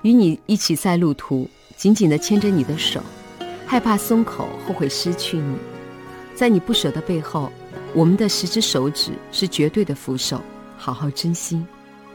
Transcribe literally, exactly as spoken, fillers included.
与你一起在路途，紧紧地牵着你的手，害怕松口，后悔失去你。在你不舍的背后，我们的十只手指是绝对的扶手，好好珍惜。